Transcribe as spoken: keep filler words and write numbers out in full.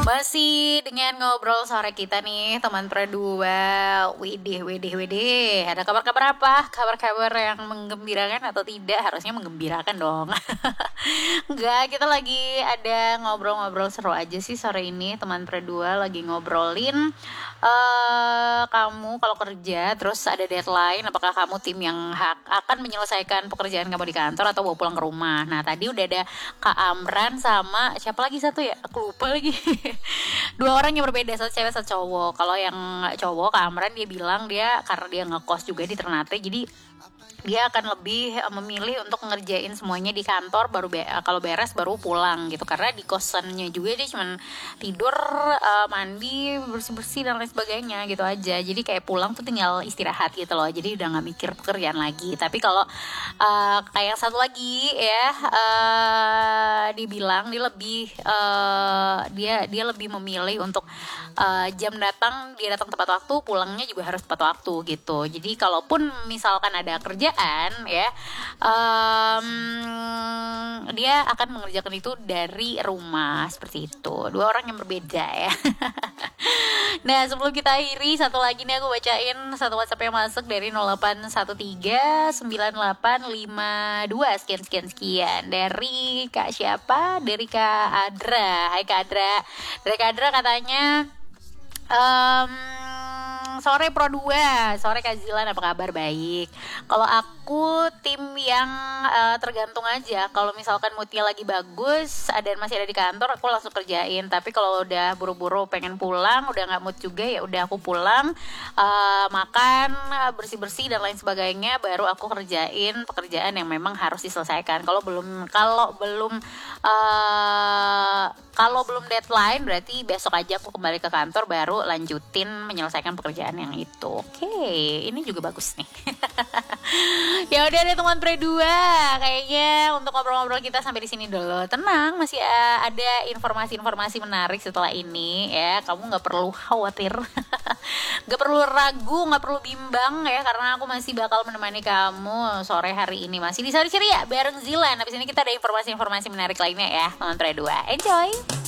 Masih dengan ngobrol sore kita nih teman berdua. Widih, widih, widih. Ada kabar-kabar apa? Kabar-kabar yang menggembirakan atau tidak? Harusnya menggembirakan dong. Enggak, kita lagi ada ngobrol-ngobrol seru aja sih sore ini teman berdua. Lagi ngobrolin uh, kamu kalau kerja terus ada deadline, apakah kamu tim yang hak akan menyelesaikan pekerjaan kamu di kantor atau bawa pulang ke rumah. Nah tadi udah ada Kak Amran sama siapa lagi satu ya? Aku lupa lagi. Dua orang yang berbeda, satu cewek satu cowok. Kalau yang cowok Kak Amran dia bilang dia karena dia ngekos juga di Ternate, jadi dia akan lebih memilih untuk ngerjain semuanya di kantor, baru be- kalau beres baru pulang gitu, karena di kosannya juga dia cuma tidur, uh, mandi, bersih-bersih dan lain sebagainya gitu aja. Jadi kayak pulang tuh tinggal istirahat gitu loh, jadi udah nggak mikir pekerjaan lagi. Tapi kalau uh, kayak yang satu lagi ya, uh, dibilang dia lebih uh, dia dia lebih memilih untuk uh, jam datang dia datang tepat waktu, pulangnya juga harus tepat waktu gitu. Jadi kalaupun misalkan ada kerja ya, um, dia akan mengerjakan itu dari rumah seperti itu. Dua orang yang berbeda ya. Nah sebelum kita akhiri, satu lagi nih aku bacain satu WhatsApp yang masuk dari nol delapan satu tiga sembilan delapan lima dua sekian sekian sekian dari Kak siapa? Dari Kak Adra. Hai Kak Adra. Dari Kak Adra katanya, um, sore Pro dua, sore Kak Zilan, apa kabar? Baik. Kalau aku tim yang uh, tergantung aja. Kalau misalkan moodnya lagi bagus dan masih ada di kantor, aku langsung kerjain. Tapi kalau udah buru-buru pengen pulang, udah nggak mood juga, ya udah aku pulang, uh, makan, bersih-bersih dan lain sebagainya, baru aku kerjain pekerjaan yang memang harus diselesaikan. Kalau belum, kalau belum, uh, kalau belum deadline, berarti besok aja aku kembali ke kantor, baru lanjutin menyelesaikan pekerjaan yang itu. Oke, ini juga bagus nih. Ya udah deh teman pre dua, kayaknya untuk ngobrol-ngobrol kita sampai di sini dulu. Tenang, masih uh, ada informasi-informasi menarik setelah ini ya. Kamu nggak perlu khawatir, nggak perlu ragu, nggak perlu bimbang ya, karena aku masih bakal menemani kamu sore hari ini masih di Sore Ceria bareng Zilan. Habis ini kita ada informasi-informasi menarik lainnya ya teman pre dua. Enjoy.